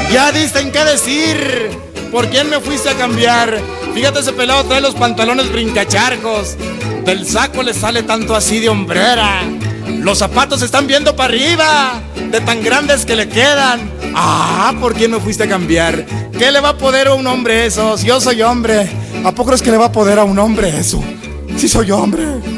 Ya dicen qué decir. ¿Por quién me fuiste a cambiar? Fíjate, ese pelado trae los pantalones brincacharcos. Del saco le sale tanto así de hombrera. Los zapatos se están viendo para arriba, de tan grandes que le quedan. Ah, ¿por quién me fuiste a cambiar? ¿Qué le va a poder a un hombre eso? Si yo soy hombre. ¿A poco crees que le va a poder a un hombre eso? Si soy hombre.